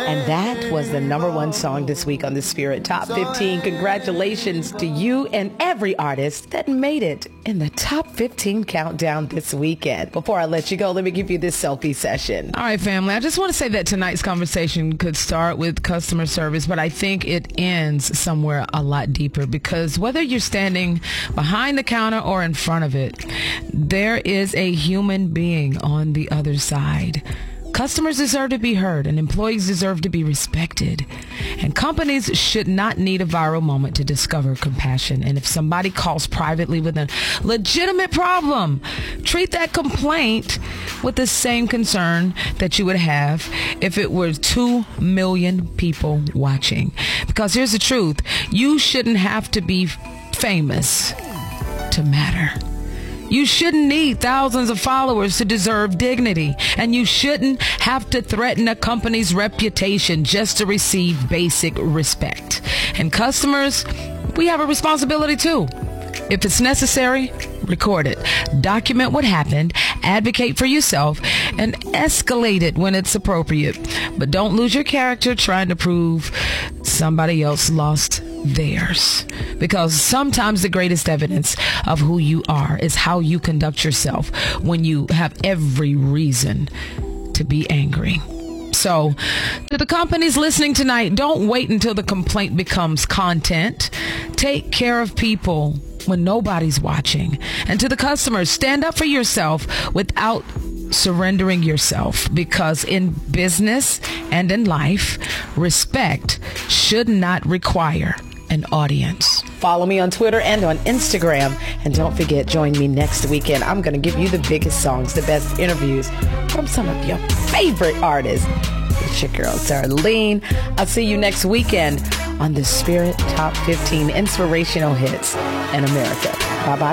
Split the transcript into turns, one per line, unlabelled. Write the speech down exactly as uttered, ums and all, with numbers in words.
And that was the number one song this week on the Spirit Top fifteen. Congratulations to you and every artist that made it in the Top fifteen countdown this weekend. Before I let you go, let me give you this selfie session.
All right, family. I just want to say that tonight's conversation could start with customer service, but I think it ends somewhere a lot deeper, because whether you're standing behind the counter or in front of it, there is a human being on the other side. Customers deserve to be heard, and employees deserve to be respected. And companies should not need a viral moment to discover compassion. And if somebody calls privately with a legitimate problem, treat that complaint with the same concern that you would have if it were two million people watching. Because here's the truth. You shouldn't have to be famous to matter. You shouldn't need thousands of followers to deserve dignity, and you shouldn't have to threaten a company's reputation just to receive basic respect. And customers, we have a responsibility too. If it's necessary, record it. Document what happened, advocate for yourself, and escalate it when it's appropriate. But don't lose your character trying to prove somebody else lost theirs. Because sometimes the greatest evidence of who you are is how you conduct yourself when you have every reason to be angry. So, to the companies listening tonight, don't wait until the complaint becomes content. Take care of people when nobody's watching. And to the customers, stand up for yourself without surrendering yourself, because in business and in life, respect should not require an audience.
Follow me on Twitter and on Instagram. And don't forget, join me next weekend. I'm going to give you the biggest songs, the best interviews from some of your favorite artists. It's your girl, Darlene. I'll see you next weekend on the Spirit Top fifteen Inspirational Hits in America. Bye-bye.